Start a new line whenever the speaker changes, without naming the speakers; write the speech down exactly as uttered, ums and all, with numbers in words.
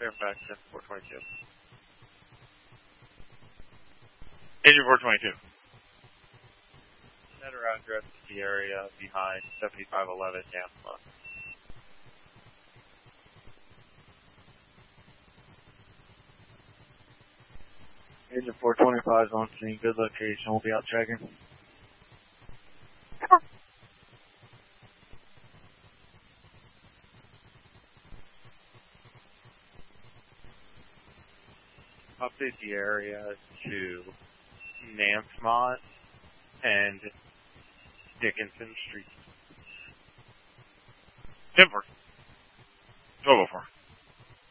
Fairfax, four twenty-two. Agent four twenty-two. Set our address to the area behind seventy-five eleven Yampa. Agent four twenty-five is on scene. Good location. We'll be out checking. Update the area to Nansemont and Dickinson Street. ten four. twelve oh four.